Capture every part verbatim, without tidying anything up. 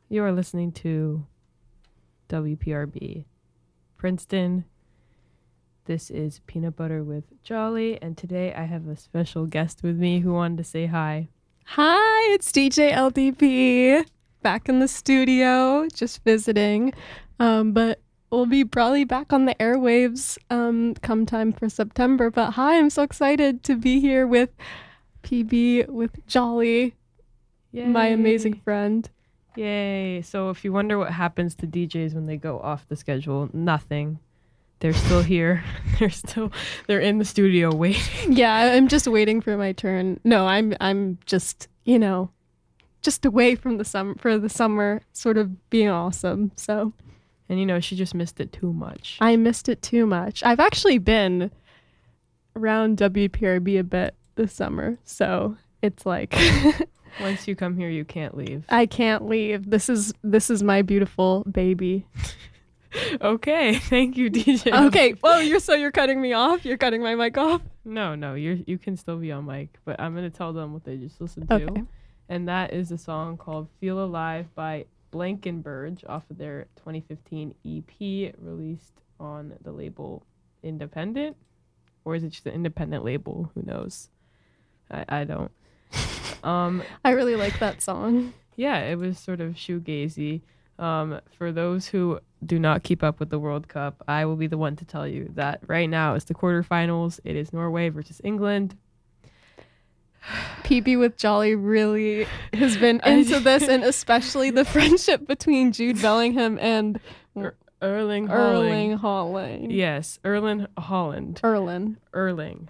You are listening to W P R B Princeton. This is Peanut Butter with Jolly, and today I have a special guest with me who wanted to say hi. Hi, it's D J L D P, back in the studio, just visiting, um, but we'll be probably back on the airwaves um, come time for September. But hi, I'm so excited to be here with P B, with Jolly, Yay. my amazing friend. Yay. So if you wonder what happens to D Js when they go off the schedule, nothing. They're still here. They're still, they're in the studio waiting. Yeah, I'm just waiting for my turn. No, I'm I'm just, you know, just away from the sum for the summer, sort of being awesome. So, and you know, she just missed it too much. I missed it too much. I've actually been around W P R B a bit this summer, so it's like once you come here, you can't leave. I can't leave. This is this is my beautiful baby. Okay, thank you, D J. Okay, well, you're so you're cutting me off. You're cutting my mic off. No, no, you're you can still be on mic, but I'm gonna tell them what they just listened Okay. to, and that is a song called "Feel Alive" by Blankenberge off of their twenty fifteen E P released on the label Independent, or is it just an independent label? Who knows? I I don't. Um, I really like that song. yeah, it was sort of shoegazy. Um, for those who do not keep up with the World Cup, I will be the one to tell you that right now it's the quarterfinals. It is Norway versus England. P B with Jolly really has been into this, and especially the friendship between Jude Bellingham and Er- Erling Haaland. Erling Haaland. Yes, Erling Haaland. Erling. Erling.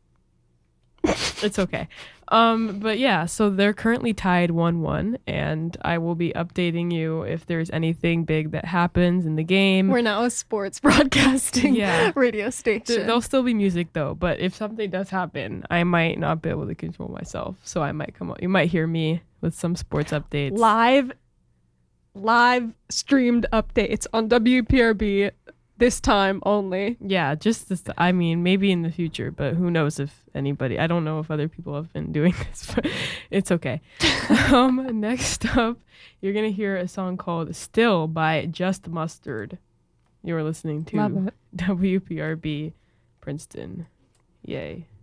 It's okay. Um, but yeah, so they're currently tied one one, and I will be updating you if there's anything big that happens in the game. We're now a sports broadcasting Yeah. radio station. Th- There'll still be music though, but if something does happen, I might not be able to control myself. So I might come up. You might hear me with some sports updates. live, live streamed updates on W P R B this time only. Yeah, just this. I mean, maybe in the future, but who knows if anybody. I don't know if other people have been doing this, but it's okay. um, next up, you're gonna hear a song called "Still" by Just Mustard. You're listening Love to it. W P R B Princeton. Yay.